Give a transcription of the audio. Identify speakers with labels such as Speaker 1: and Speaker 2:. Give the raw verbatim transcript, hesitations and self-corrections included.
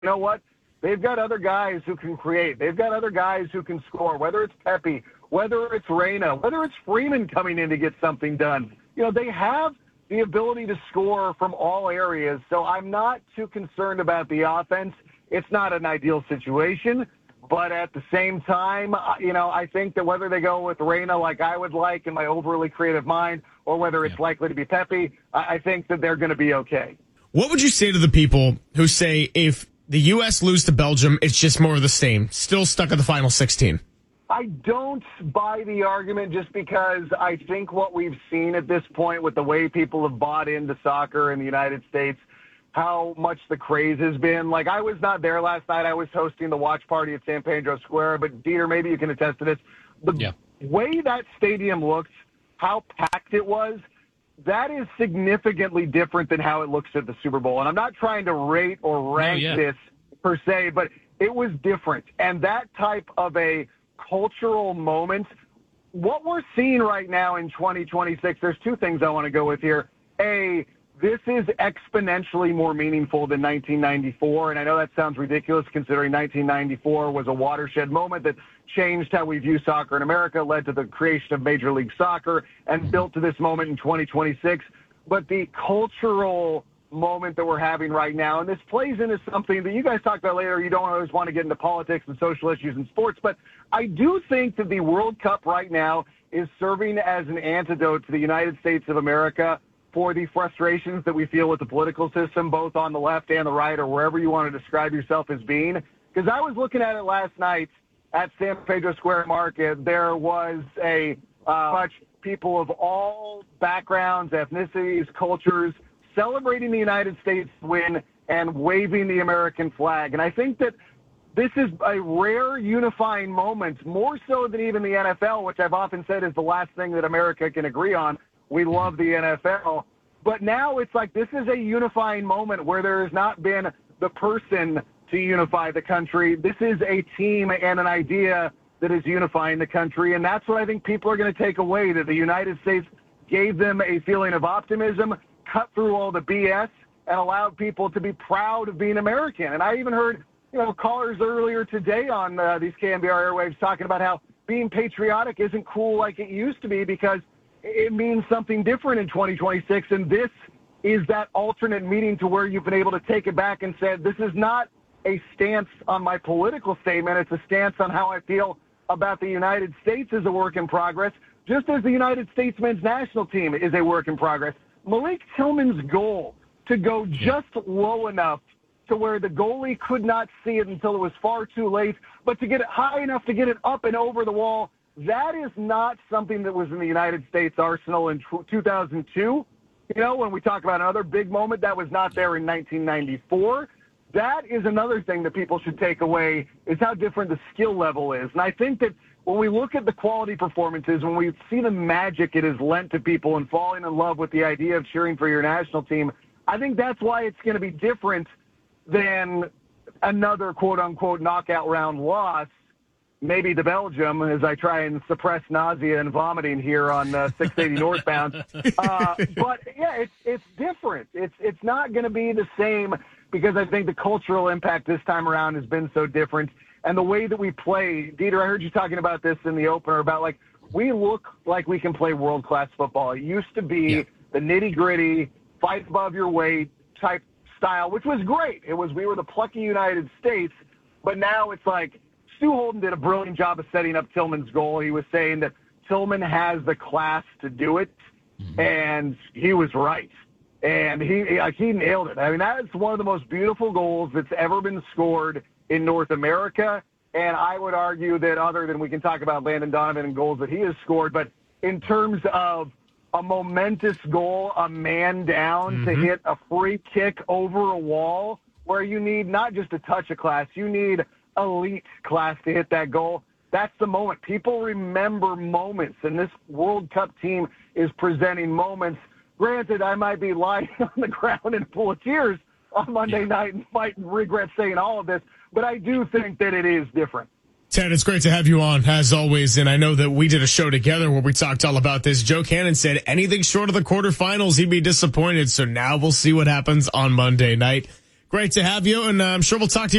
Speaker 1: You know what? They've got other guys who can create. They've got other guys who can score, whether it's Pepe, whether it's Reyna, whether it's Freeman coming in to get something done. You know, they have the ability to score from all areas, so I'm not too concerned about the offense. It's not an ideal situation, but at the same time, you know, I think that whether they go with Reyna like I would like in my overly creative mind, or whether it's yeah. likely to be Pepe, I think that they're going to be okay.
Speaker 2: What would you say to the people who say if the U S lose to Belgium, it's just more of the same, still stuck at the final sixteen?
Speaker 1: I don't buy the argument just because I think what we've seen at this point with the way people have bought into soccer in the United States, how much the craze has been. Like, I was not there last night. I was hosting the watch party at San Pedro Square, but Dieter, maybe you can attest to this. The yeah. way that stadium looked, how packed it was, that is significantly different than how it looks at the Super Bowl. And I'm not trying to rate or rank oh, yeah. this per se, but it was different. And that type of a cultural moment, what we're seeing right now in twenty twenty-six, there's two things I want to go with here. A, this is exponentially more meaningful than nineteen ninety-four, and I know that sounds ridiculous considering nineteen ninety-four was a watershed moment that changed how we view soccer in America, led to the creation of Major League Soccer, and built to this moment in twenty twenty-six. But the cultural moment that we're having right now, and this plays into something that you guys talked about later, you don't always want to get into politics and social issues in sports, but I do think that the World Cup right now is serving as an antidote to the United States of America for the frustrations that we feel with the political system, both on the left and the right, or wherever you want to describe yourself as being. Because I was looking at it last night at San Pedro Square Market. There was a uh, much people of all backgrounds, ethnicities, cultures, celebrating the United States win and waving the American flag. And I think that this is a rare unifying moment, more so than even the N F L, which I've often said is the last thing that America can agree on. We love the N F L. But now it's like this is a unifying moment where there has not been the person to unify the country. This is a team and an idea that is unifying the country. And that's what I think people are going to take away, that the United States gave them a feeling of optimism, cut through all the B S, and allowed people to be proud of being American. And I even heard, you know, callers earlier today on uh, these K N B R airwaves talking about how being patriotic isn't cool like it used to be because it means something different in twenty twenty-six. And this is that alternate meaning to where you've been able to take it back and said, this is not a stance on my political statement. It's a stance on how I feel about the United States as a work in progress, just as the United States men's national team is a work in progress. Malik Tillman's goal to go just low enough to where the goalie could not see it until it was far too late, but to get it high enough to get it up and over the wall, that is not something that was in the United States arsenal in two thousand two. You know, when we talk about another big moment, that was not there in nineteen ninety-four. That is another thing that people should take away, is how different the skill level is. And I think that when we look at the quality performances, when we see the magic it has lent to people and falling in love with the idea of cheering for your national team, I think that's why it's going to be different than another quote-unquote knockout round loss, maybe to Belgium, as I try and suppress nausea and vomiting here on uh, six eighty northbound. Uh, but, yeah, it's it's different. It's, it's not going to be the same because I think the cultural impact this time around has been so different. And the way that we play, Dieter, I heard you talking about this in the opener, about, like, we look like we can play world-class football. It used to be yeah. the nitty-gritty, fight above your weight type style, which was great. It was, we were the plucky United States, but now it's like Stu Holden did a brilliant job of setting up Tillman's goal. He was saying that Tillman has the class to do it, mm-hmm. and he was right. And he, like, he nailed it. I mean, that is one of the most beautiful goals that's ever been scored in North America. And I would argue that, other than we can talk about Landon Donovan and goals that he has scored, but in terms of a momentous goal, a man down mm-hmm. to hit a free kick over a wall where you need not just a touch of class, you need elite class to hit that goal. That's the moment. People remember moments, and this World Cup team is presenting moments. Granted, I might be lying on the ground and full of tears on Monday yeah. night and might regret saying all of this, but I do think that it is different.
Speaker 2: Ted, it's great to have you on, as always, and I know that we did a show together where we talked all about this. Joe Cannon said anything short of the quarterfinals, he'd be disappointed, so now we'll see what happens on Monday night. Great to have you, and uh, I'm sure we'll talk to you